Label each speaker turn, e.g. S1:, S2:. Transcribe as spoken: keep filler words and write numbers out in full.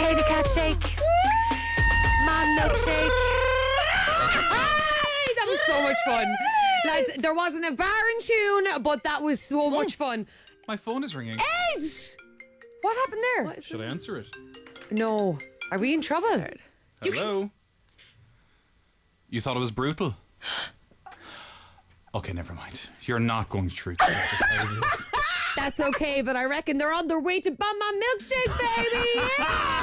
S1: Potato cat shake. Man milkshake. That was so much fun. Lads, there wasn't a bar in tune, but that was so much fun.
S2: My phone is ringing.
S1: Ed! What happened there?
S2: Should I answer it?
S1: No. Are we in trouble?
S2: Hello? You thought it was brutal? Okay, never mind. You're not going to treat it. Just how it is.
S1: That's okay, but I reckon they're on their way to Bum Man Milkshake, baby! Yeah!